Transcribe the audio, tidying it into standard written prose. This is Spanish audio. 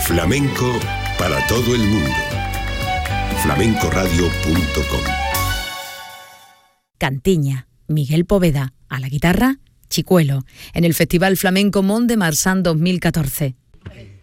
Flamenco para todo el mundo. flamencoradio.com. Cantiña, Miguel Poveda, a la guitarra, Chicuelo, en el Festival Flamenco Mont de Marsan 2014.